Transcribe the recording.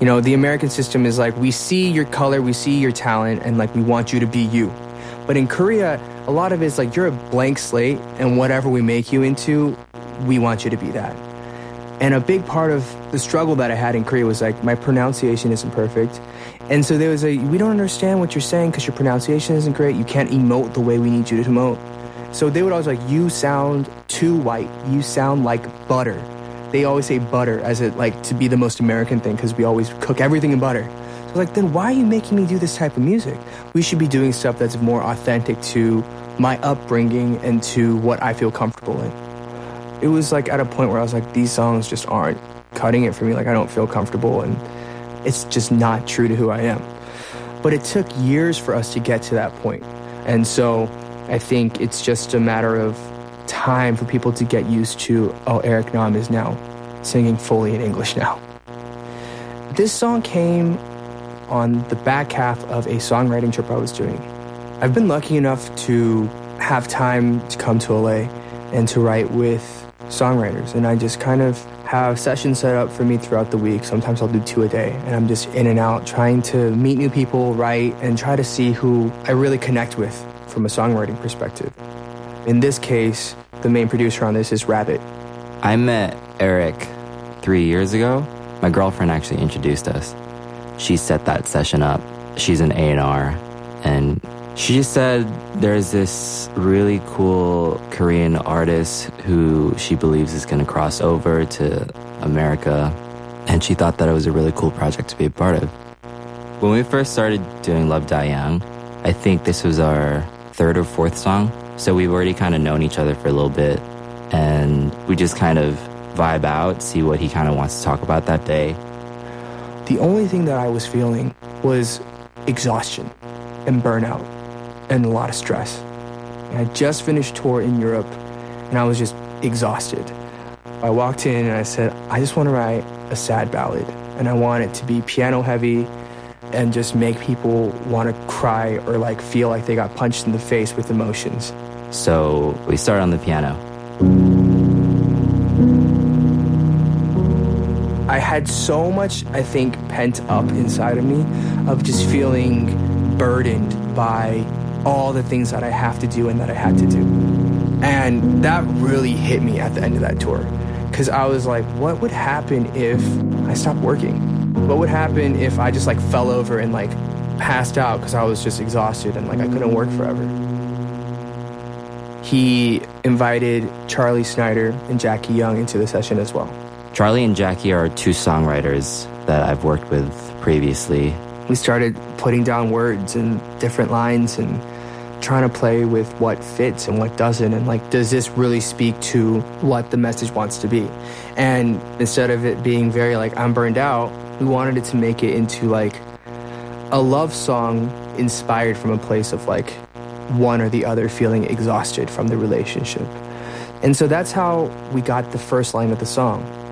You know, the American system is like, we see your color, we see your talent, and like we want you to be you. But in Korea, a lot of it is like you're a blank slate, and whatever we make you into, we want you to be that. And a big part of the struggle that I had in Korea was like, my pronunciation isn't perfect. And so there was we don't understand what you're saying because your pronunciation isn't great. You can't emote the way we need you to emote. So they would always like, you sound too white. You sound like butter. They always say butter as it like to be the most American thing because we always cook everything in butter. So like, then why are you making me do this type of music? We should be doing stuff that's more authentic to my upbringing and to what I feel comfortable in. It was like at a point where I was like, these songs just aren't cutting it for me. Like I don't feel comfortable and it's just not true to who I am. But it took years for us to get to that point. And so I think it's just a matter of time for people to get used to, oh, Eric Nam is now singing fully in English now. This song came on the back half of a songwriting trip I was doing. I've been lucky enough to have time to come to LA and to write with songwriters, and I just kind of have sessions set up for me throughout the week. Sometimes I'll do 2 a day, and I'm just in and out trying to meet new people, write, and try to see who I really connect with from a songwriting perspective. In this case, the main producer on this is Rabbit. I met Eric 3 years ago. My girlfriend actually introduced us. She set that session up. She's an A&R, and she just said there's this really cool Korean artist who she believes is going to cross over to America, and she thought that it was a really cool project to be a part of. When we first started doing Love Die Young, I think this was our 3rd or 4th song, so we've already kind of known each other for a little bit, and we just kind of vibe out, see what he kind of wants to talk about that day. The only thing that I was feeling was exhaustion and burnout and a lot of stress. And I just finished tour in Europe and I was just exhausted. I walked in and I said, I just want to write a sad ballad and I want it to be piano heavy and just make people want to cry or like feel like they got punched in the face with emotions. So we start on the piano. I had so much, I think, pent up inside of me of just feeling burdened by all the things that I have to do and that I had to do. And that really hit me at the end of that tour. Because I was like, what would happen if I stopped working? What would happen if I just like fell over and like passed out because I was just exhausted and like I couldn't work forever? He invited Charlie Snyder and Jackie Young into the session as well. Charlie and Jackie are 2 songwriters that I've worked with previously. We started putting down words and different lines and trying to play with what fits and what doesn't, and like, does this really speak to what the message wants to be? And instead of it being very like, I'm burned out, we wanted it to make it into like a love song inspired from a place of like one or the other feeling exhausted from the relationship. And so that's how we got the first line of the song.